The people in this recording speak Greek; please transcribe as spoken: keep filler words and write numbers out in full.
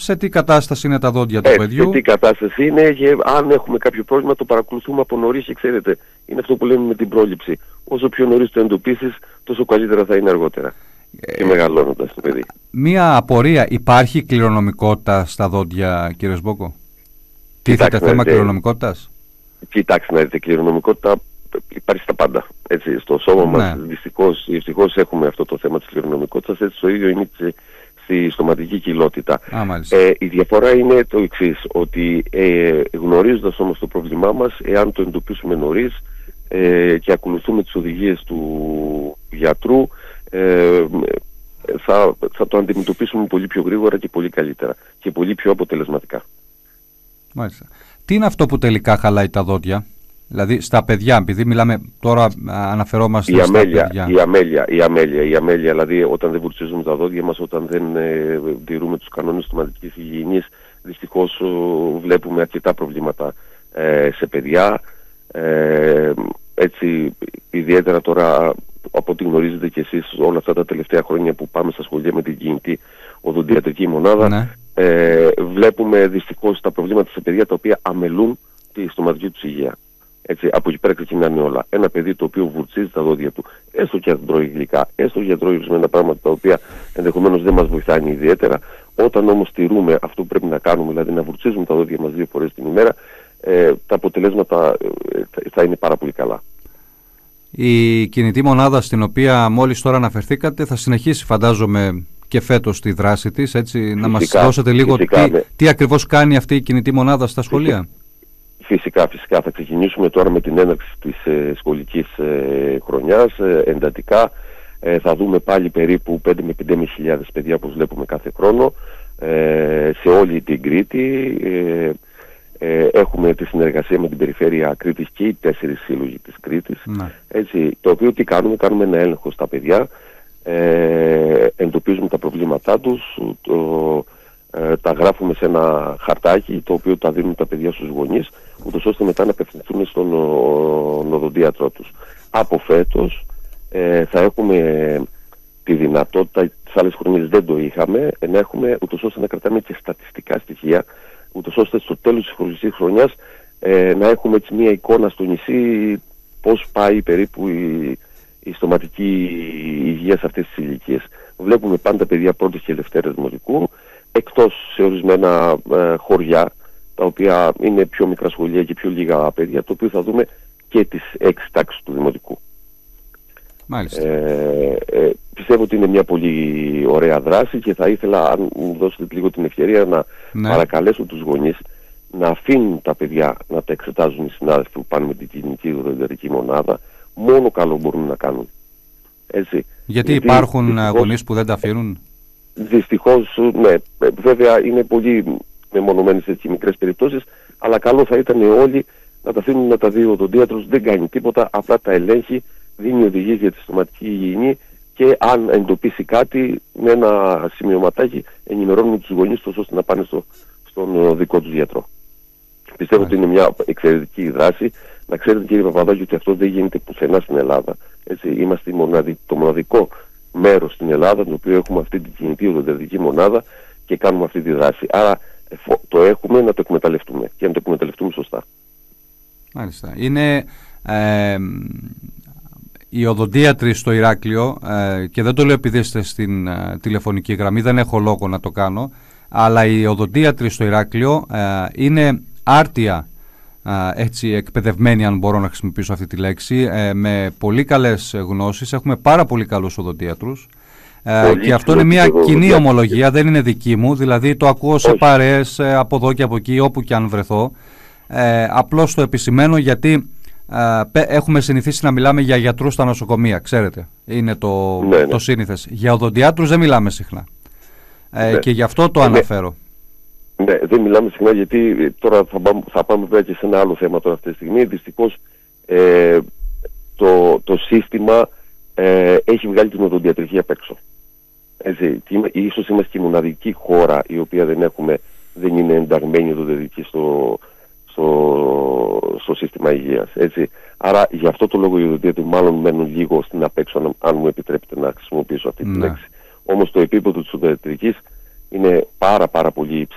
σε τι κατάσταση είναι τα δόντια του ε, παιδιού. Σε τι κατάσταση είναι και αν έχουμε κάποιο πρόβλημα το παρακολουθούμε από νωρίς και ξέρετε, είναι αυτό που λέμε με την πρόληψη. Όσο πιο νωρίς το εντοπίσεις, τόσο καλύτερα θα είναι αργότερα. Ε, και μεγαλώνοντας το παιδί. Μία απορία, υπάρχει κληρονομικότητα στα δόντια, κύριε Σμπόκο? Τίθεται θέμα κληρονομικότητας? Κοιτάξτε να δείτε, κληρονομικότητα υπάρχει στα πάντα. Έτσι, στο σώμα ναι. μας δυστυχώς, δυστυχώς έχουμε αυτό το θέμα της κληρονομικότητας, έτσι το ίδιο είναι στη στοματική κοιλότητα. Α, ε, η διαφορά είναι το εξής, ότι ε, γνωρίζοντας όμως το πρόβλημά μας, εάν το εντοπίσουμε νωρίς ε, και ακολουθούμε τις οδηγίες του γιατρού, ε, θα, θα το αντιμετωπίσουμε πολύ πιο γρήγορα και πολύ καλύτερα και πολύ πιο αποτελεσματικά. Μάλιστα. Τι είναι αυτό που τελικά χαλάει τα δόντια? Δηλαδή στα παιδιά, επειδή μιλάμε τώρα, αναφερόμαστε η στα αμέλεια, παιδιά. Η αμέλεια, η αμέλεια, η αμέλεια, δηλαδή όταν δεν βουρτσίζουμε τα δόντια μας, όταν δεν ε, τηρούμε τους κανόνες στοματικής υγιεινής, δυστυχώς ε, βλέπουμε αρκετά προβλήματα ε, σε παιδιά. Ε, έτσι, ιδιαίτερα τώρα, από ό,τι γνωρίζετε και εσείς όλα αυτά τα τελευταία χρόνια που πάμε στα σχολεία με την κινητή οδοντιατρική μονάδα, ναι. ε, βλέπουμε δυστυχώς τα προβλήματα σε παιδιά τα οποία αμελούν τη στοματική τους υγεία. Έτσι, από εκεί πέρα ξεκινάνε όλα. Ένα παιδί το οποίο βουρτσίζει τα δόντια του, έστω και αν τρώει γλυκά, έστω και αν τρώει ορισμένα πράγματα τα οποία ενδεχομένως δεν μας βοηθάνε ιδιαίτερα, όταν όμως τηρούμε αυτό που πρέπει να κάνουμε, δηλαδή να βουρτσίζουμε τα δόντια μας δύο φορές την ημέρα, ε, τα αποτελέσματα ε, θα είναι πάρα πολύ καλά. Η κινητή μονάδα στην οποία μόλις τώρα αναφερθήκατε θα συνεχίσει, φαντάζομαι, και φέτος τη δράση της, έτσι, φυσικά, να μας δώσετε λίγο φυσικά, τι, ναι. τι ακριβώς κάνει αυτή η κινητή μονάδα στα σχολεία. Φυσικά, φυσικά. Θα ξεκινήσουμε τώρα με την έναρξη της ε, σχολικής ε, χρονιάς, ε, εντατικά. Ε, θα δούμε πάλι περίπου πέντε με πέντε χιλιάδες πεντακόσια παιδιά, όπως βλέπουμε κάθε χρόνο, ε, σε όλη την Κρήτη. Ε, ε, έχουμε τη συνεργασία με την Περιφέρεια Κρήτης και οι τέσσερις σύλλογοι της Κρήτης. Ναι. Έτσι, το οποίο τι κάνουμε, κάνουμε ένα έλεγχο στα παιδιά, ε, εντοπίζουμε τα προβλήματά τους, το, ε, τα γράφουμε σε ένα χαρτάκι, το οποίο τα δίνουν τα παιδιά στους γονείς, ούτως ώστε μετά να απευθυνθούν στον οδοντίατρό τους. Από φέτος ε, θα έχουμε τη δυνατότητα, τις άλλες χρονιές δεν το είχαμε, να έχουμε ούτως ώστε να κρατάμε και στατιστικά στοιχεία, ούτως ώστε στο τέλος της χρονικής χρονιάς ε, να έχουμε έτσι μια εικόνα στο νησί πώς πάει περίπου η, η στοματική υγεία σε αυτές τις ηλικίες. Βλέπουμε πάντα παιδιά πρώτης και δευτέρας δημοτικού, εκτός σε ορισμένα ε, χωριά, τα οποία είναι πιο μικρά σχολεία και πιο λίγα παιδιά, το οποίο θα δούμε και τις έξι τάξεις του δημοτικού. Μάλιστα. Ε, ε, πιστεύω ότι είναι μια πολύ ωραία δράση και θα ήθελα, αν μου δώσετε λίγο την ευκαιρία, να ναι. παρακαλέσω τους γονείς να αφήνουν τα παιδιά να τα εξετάζουν οι συνάδελφοι που πάνε με την κινητή οδοντιατρική μονάδα. Μόνο καλό μπορούν να κάνουν. Έτσι. Γιατί, Γιατί υπάρχουν δυστυχώς, γονείς που δεν τα αφήνουν? Δυστυχώς, ναι. Βέβαια είναι πολύ μεμονωμένες έτσι μικρές περιπτώσεις, αλλά καλό θα ήταν όλοι να τα αφήνουν να τα δει ο οδοντίατρος. Δεν κάνει τίποτα, απλά τα ελέγχει, δίνει οδηγίες για τη στοματική υγιεινή και αν εντοπίσει κάτι με ένα σημειωματάκι ενημερώνουμε τους γονείς τους ώστε να πάνε στο, στον δικό τους γιατρό. Πιστεύω ότι είναι μια εξαιρετική δράση. Να ξέρετε, κύριε Παπαδάκη, ότι αυτό δεν γίνεται πουθενά στην Ελλάδα. Έτσι, είμαστε μοναδι... το μοναδικό μέρος στην Ελλάδα το οποίο έχουμε αυτή την κινητή οδοντιατρική μονάδα και κάνουμε αυτή τη δράση. Άρα το έχουμε, να το εκμεταλλευτούμε και να το εκμεταλλευτούμε σωστά. Μάλιστα. Είναι ε, οι οδοντίατροι στο Ηράκλειο, ε, και δεν το λέω επειδή είστε στην ε, τηλεφωνική γραμμή, δεν έχω λόγο να το κάνω, αλλά οι οδοντίατροι στο Ηράκλειο ε, είναι άρτια ε, έτσι εκπαιδευμένοι, αν μπορώ να χρησιμοποιήσω αυτή τη λέξη, ε, με πολύ καλές γνώσεις. Έχουμε πάρα πολύ καλούς οδοντίατρους. Ε, και αυτό είναι μια κοινή ομολογία, δεν είναι δική μου, δηλαδή το ακούω σε παρέες ε, από εδώ και από εκεί, όπου και αν βρεθώ. Ε, απλώς το επισημαίνω γιατί ε, έχουμε συνηθίσει να μιλάμε για γιατρούς στα νοσοκομεία, ξέρετε, είναι το, ναι, ναι. το σύνηθες. Για οδοντιάτρους δεν μιλάμε συχνά ε, ναι. και γι' αυτό το ναι. αναφέρω. Ναι, δεν μιλάμε συχνά γιατί τώρα θα πάμε, θα πάμε πέρα και σε ένα άλλο θέμα τώρα αυτή τη στιγμή. Δυστυχώς ε, το, το σύστημα ε, έχει βγάλει την οδοντιατρική απ' έξω. Έτσι, ίσως είμαστε και η μοναδική χώρα η οποία δεν, έχουμε, δεν είναι ενταγμένη οδοντιατρική στο, στο, στο σύστημα υγείας. Έτσι. Άρα γι' αυτό το λόγο οι οδοντίατροι μάλλον μένουν λίγο στην απ' έξω, αν, αν μου επιτρέπετε να χρησιμοποιήσω αυτή τη λέξη. Όμως το επίπεδο της οδοντιατρικής είναι πάρα πάρα πολύ υψηλό.